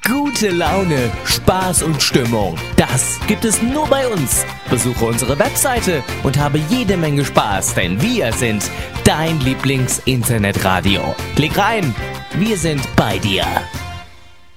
Gute Laune, Spaß und Stimmung. Das gibt es nur bei uns. Besuche unsere Webseite und habe jede Menge Spaß, denn wir sind dein Lieblings-Internetradio. Klick rein, wir sind bei dir.